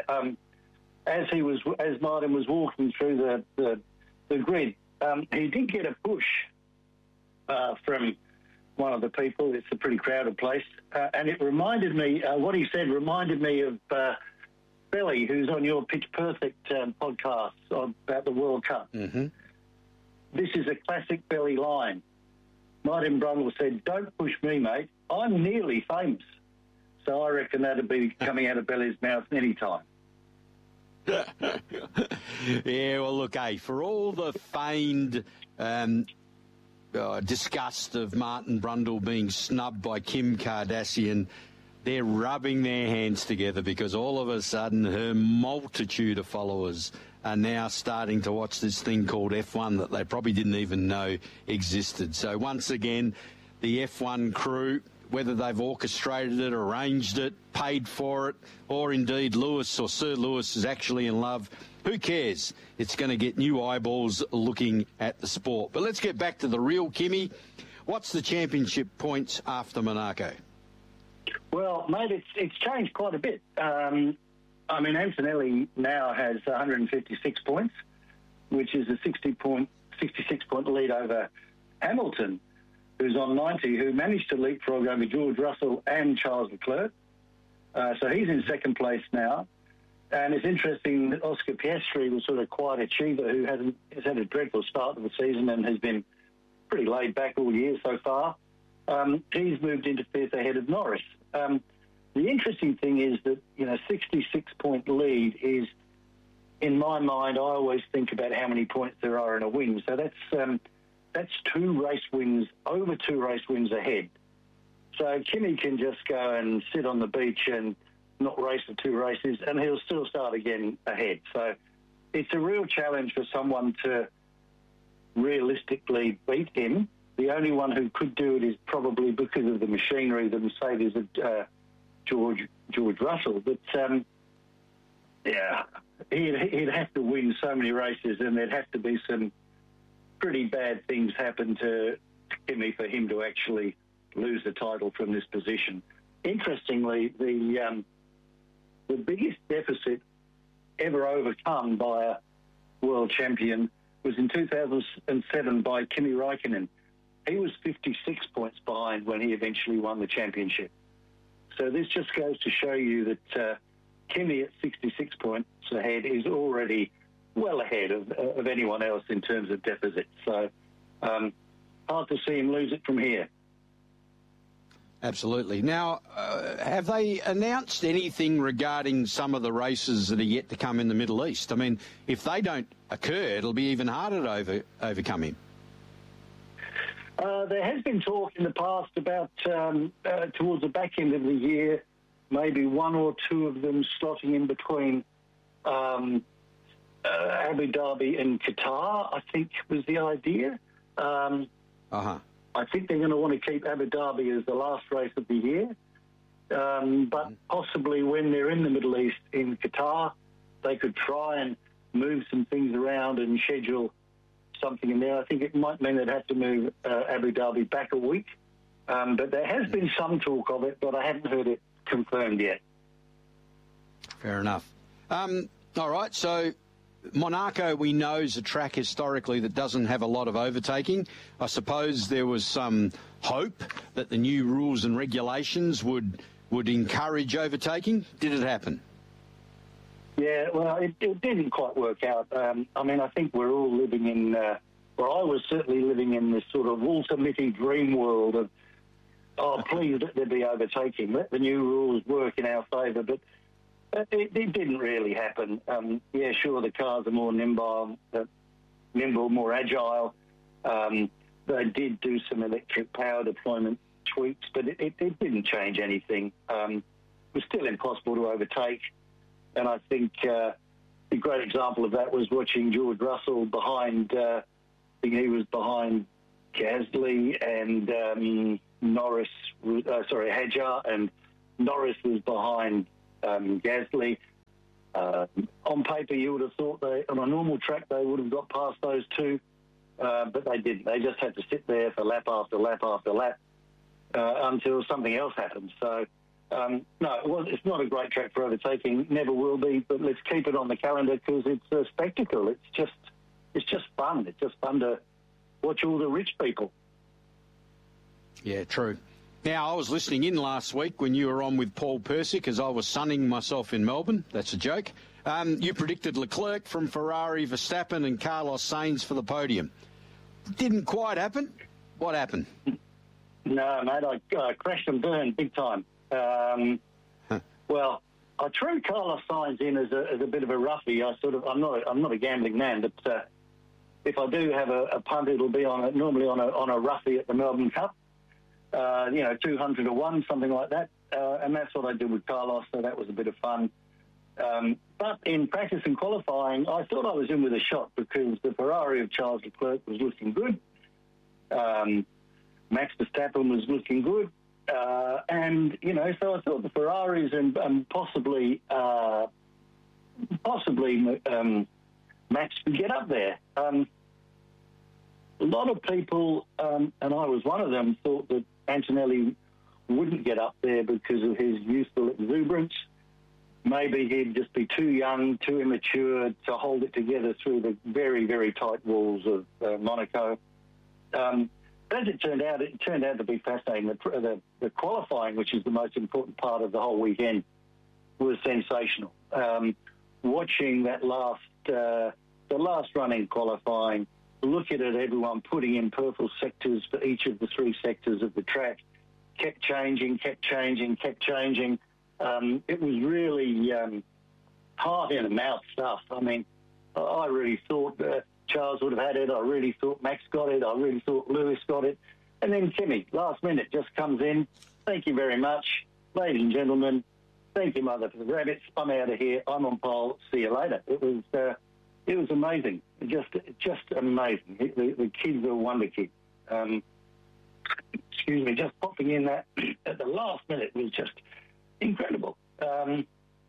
As Martin was walking through the grid, he did get a push from one of the people. It's a pretty crowded place, and it reminded me. What he said reminded me of Belly, who's on your Pitch Perfect podcast about the World Cup. Mm-hmm. This is a classic Belly line. Martin Brundle said, "Don't push me, mate. I'm nearly famous." So I reckon that'd be coming out of Belly's mouth any time. Yeah, well, look, for all the feigned disgust of Martin Brundle being snubbed by Kim Kardashian, they're rubbing their hands together because all of a sudden her multitude of followers are now starting to watch this thing called F1 that they probably didn't even know existed. So once again, the F1 crew, whether they've orchestrated it, arranged it, paid for it, or indeed Lewis or Sir Lewis is actually in love, who cares? It's going to get new eyeballs looking at the sport. But let's get back to the real Kimmy. What's the championship points after Monaco? Well, mate, it's changed quite a bit. Antonelli now has 156 points, which is a 66-point lead over Hamilton, who's on 90, who managed to leapfrog over George Russell and Charles Leclerc. So he's in second place now. And it's interesting that Oscar Piastri was sort of quiet achiever who has had a dreadful start to the season and has been pretty laid back all year so far. He's moved into fifth ahead of Norris. The interesting thing is that, 66-point lead is, in my mind, I always think about how many points there are in a win. So that's two race wins ahead. So Kimmy can just go and sit on the beach and not race for two races, and he'll still start again ahead. So it's a real challenge for someone to realistically beat him. The only one who could do it is probably because of the machinery, the Mercedes, George Russell. But, he'd have to win so many races, and there'd have to be some pretty bad things happen to Kimmy for him to actually lose the title from this position. Interestingly, the biggest deficit ever overcome by a world champion was in 2007 by Kimi Räikkönen. He was 56 points behind when he eventually won the championship. So this just goes to show you that Kimi at 66 points ahead is already well ahead of anyone else in terms of deficit. So hard to see him lose it from here. Absolutely. Now, have they announced anything regarding some of the races that are yet to come in the Middle East? I mean, if they don't occur, it'll be even harder to overcome him. There has been talk in the past about, towards the back end of the year, maybe one or two of them slotting in between Abu Dhabi and Qatar, I think was the idea. I think they're going to want to keep Abu Dhabi as the last race of the year. But possibly when they're in the Middle East in Qatar, they could try and move some things around and schedule something in there. I think it might mean they'd have to move Abu Dhabi back a week. But there has been some talk of it, but I haven't heard it confirmed yet. Fair enough. All right, so Monaco, we know, is a track historically that doesn't have a lot of overtaking. I suppose there was some hope that the new rules and regulations would encourage overtaking. Did it happen? Yeah, well, it didn't quite work out. I think we're all living in, I was certainly living in this sort of Walter Mitty dream world of please let there be overtaking. Let the new rules work in our favour. But it didn't really happen. Yeah, sure, the cars are more nimble, more agile. They did do some electric power deployment tweaks, but it didn't change anything. It was still impossible to overtake. And I think a great example of that was watching George Russell behind, I think he was behind Gasly and Hadjar, and Norris was behind Gasly. On paper, you would have thought on a normal track they would have got past those two, but they didn't. They just had to sit there for lap after lap after lap until something else happened. So, no, it's not a great track for overtaking. Never will be. But let's keep it on the calendar because it's a spectacle. It's just fun. It's just fun to watch all the rich people. Yeah, true. Now, I was listening in last week when you were on with Paul Persick as I was sunning myself in Melbourne. That's a joke. You predicted Leclerc from Ferrari, Verstappen and Carlos Sainz for the podium. Didn't quite happen. What happened? No, mate, I crashed and burned big time. Well, I threw Carlos Sainz in as a bit of a roughie. I'm not a gambling man, but if I do have a punt, it'll be normally on a roughie at the Melbourne Cup. 200 to 1, something like that. And that's what I did with Carlos, so that was a bit of fun. But in practice and qualifying, I thought I was in with a shot because the Ferrari of Charles Leclerc was looking good. Max Verstappen was looking good. And, so I thought the Ferraris and possibly Max could get up there. A lot of people, and I was one of them, thought that Antonelli wouldn't get up there because of his youthful exuberance. Maybe he'd just be too young, too immature to hold it together through the very, very tight walls of Monaco. As it turned out to be fascinating. The qualifying, which is the most important part of the whole weekend, was sensational. Watching that the last run in qualifying, looking at everyone putting in purple sectors for each of the three sectors of the track, kept changing. It was really heart in the mouth stuff. I mean, I really thought Charles would have had it. I really thought Max got it. I really thought Lewis got it. And then Kimi, last minute, just comes in. Thank you very much. Ladies and gentlemen, thank you, mother, for the rabbits. I'm out of here. I'm on pole. See you later. It was amazing. Just amazing. The kid's a wonder kid. Excuse me, just popping in that at the last minute was just incredible. As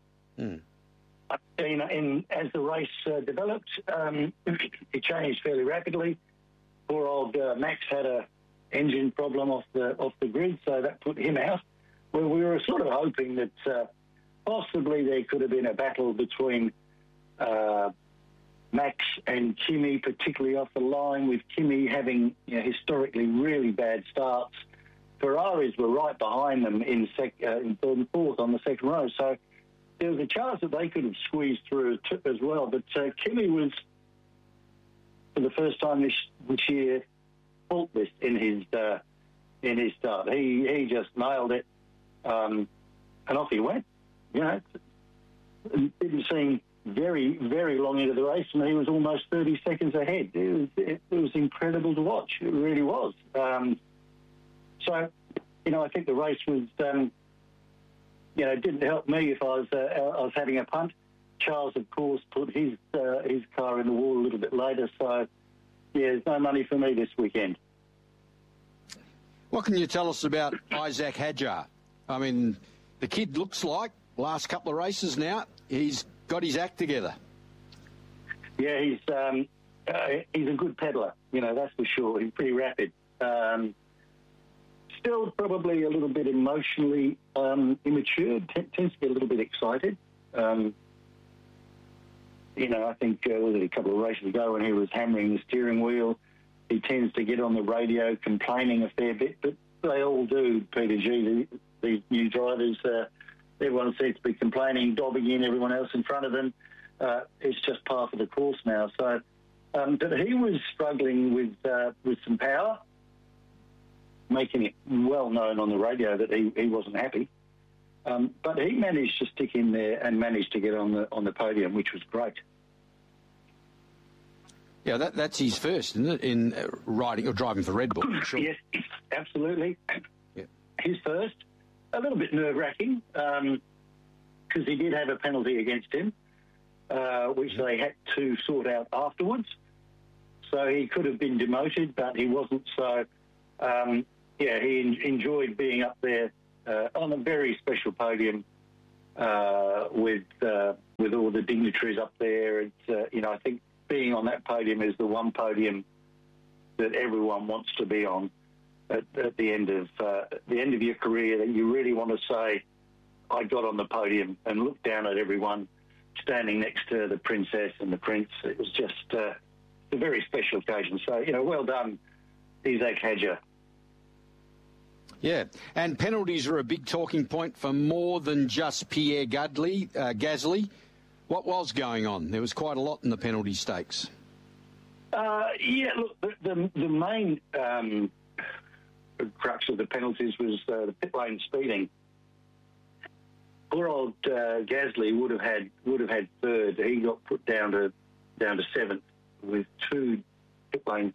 the race developed, it changed fairly rapidly. Poor old Max had a engine problem off the grid, so that put him out. Well, we were sort of hoping that possibly there could have been a battle between Max and Kimi, particularly off the line, with Kimi having historically really bad starts. Ferraris were right behind them in third and fourth on the second row, so there was a chance that they could have squeezed through as well. But Kimi was, for the first time this year, faultless in his start. He just nailed it, and off he went. It didn't seem very, very long into the race, and he was almost 30 seconds ahead. It was incredible to watch. It really was. So, I think the race was, didn't help me if I was having a punt. Charles, of course, put his car in the wall a little bit later. So, there's no money for me this weekend. What can you tell us about Isaac Hadjar? I mean, the kid looks like, last couple of races now, he's got his act together. Yeah, he's a good peddler, that's for sure. He's pretty rapid. Still probably a little bit emotionally immature, tends to get a little bit excited. I think was it a couple of races ago when he was hammering the steering wheel, he tends to get on the radio complaining a fair bit, but they all do, Peter G, these new drivers. Everyone seems to be complaining, dobbing in everyone else in front of them. It's just part of the course now. So, but he was struggling with some power. making it well known on the radio that he wasn't happy. But he managed to stick in there and managed to get on the podium, which was great. Yeah, that's his first, isn't it, in riding or driving for Red Bull? Sure. Yes, absolutely. Yeah. His first. A little bit nerve-wracking because he did have a penalty against him, which they had to sort out afterwards. So he could have been demoted, but he wasn't. So, he enjoyed being up there on a very special podium with all the dignitaries up there. It's, I think being on that podium is the one podium that everyone wants to be on at the end of your career, that you really want to say, I got on the podium and look down at everyone standing next to the princess and the prince. It was just a very special occasion. So, well done, Isaac Hadjar. Yeah, and penalties are a big talking point for more than just Pierre Gasly. What was going on? There was quite a lot in the penalty stakes. Look, the main crux of the penalties was the pit lane speeding. Poor old Gasly would have had third. He got put down to seventh with 2 pit lane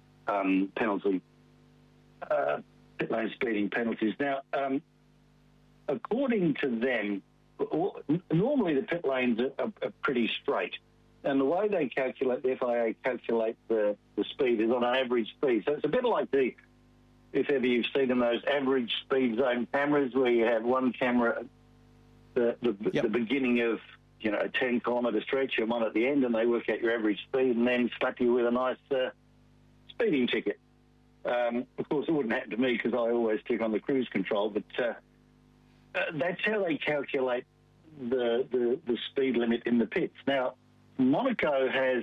pit lane speeding penalties. Now, according to them, normally the pit lanes are pretty straight, and the way they calculate, the FIA calculate the speed is on an average speed. So it's a bit like if ever you've seen them, those average speed zone cameras where you have one camera at the beginning of a 10-kilometre stretch and one at the end, and they work out your average speed and then slap you with a nice speeding ticket. Of course, it wouldn't happen to me because I always click on the cruise control, but that's how they calculate the speed limit in the pits. Now, Monaco has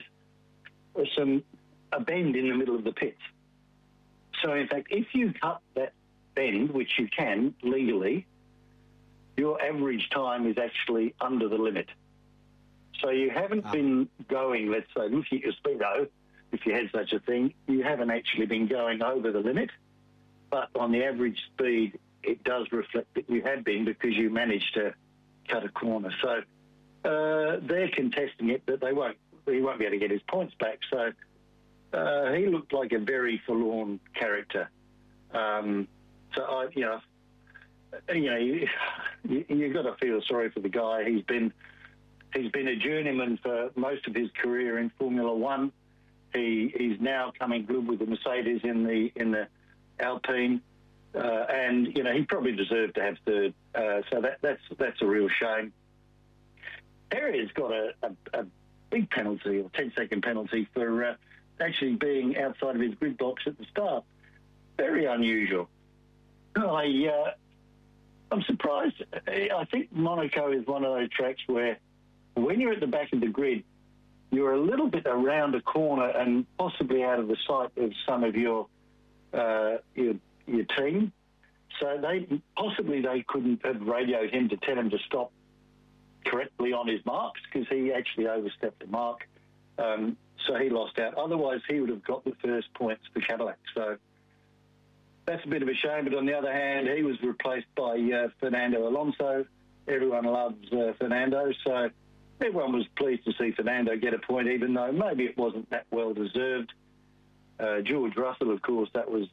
a bend in the middle of the pits. So, in fact, if you cut that bend, which you can legally, your average time is actually under the limit. So you haven't been going, let's say, look at your speedo, if you had such a thing, you haven't actually been going over the limit. But on the average speed, it does reflect that you have been because you managed to cut a corner. So they're contesting it, but he won't be able to get his points back. So he looked like a very forlorn character. You've got to feel sorry for the guy. He's been a journeyman for most of his career in Formula One. He's now coming good with the Mercedes in the Alpine, and he probably deserved to have third. So that's a real shame. Perez's got a big penalty, or 10-second penalty for actually being outside of his grid box at the start. Very unusual. I'm surprised. I think Monaco is one of those tracks where when you're at the back of the grid, you're a little bit around a corner and possibly out of the sight of some of your team. So they couldn't have radioed him to tell him to stop correctly on his marks because he actually overstepped the mark. So he lost out. Otherwise, he would have got the first points for Cadillac. So that's a bit of a shame. But on the other hand, he was replaced by Fernando Alonso. Everyone loves Fernando. So everyone was pleased to see Fernando get a point, even though maybe it wasn't that well deserved. George Russell, of course, that was,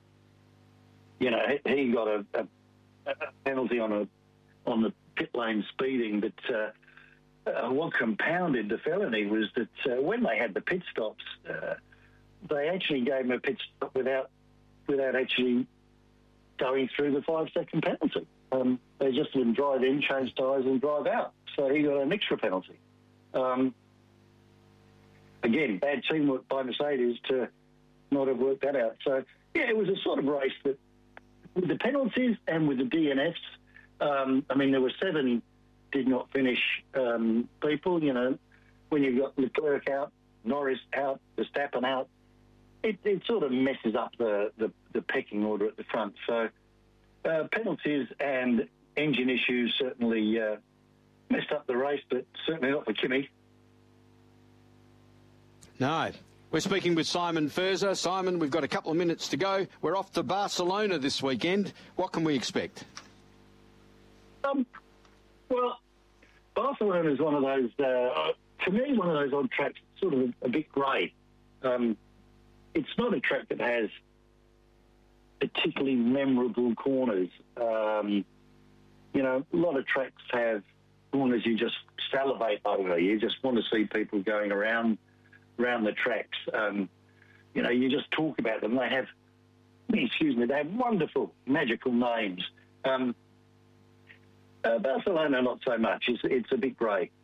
he got a penalty on the pit lane speeding. But what compounded the felony was that when they had the pit stops, they actually gave him a pit stop without actually going through the 5-second penalty. They just let him drive in, change tyres and drive out. So he got an extra penalty. Again, bad teamwork by Mercedes to not have worked that out. So, it was a sort of race that, with the penalties and with the DNFs, there were 7 did not finish people. When you've got Leclerc out, Norris out, Verstappen out, it sort of messes up the pecking order at the front. So penalties and engine issues certainly messed up the race, but certainly not for Kimi. No. We're speaking with Simon Furzer. Simon, we've got a couple of minutes to go. We're off to Barcelona this weekend. What can we expect? Well, Barcelona is one of those, to me, one of those odd tracks, sort of a bit grey. It's not a track that has particularly memorable corners. You know, a lot of tracks have corners you just salivate over. You just want to see people going around the tracks. You know, you just talk about them. They have wonderful, magical names. Barcelona, not so much. It's a bit grey.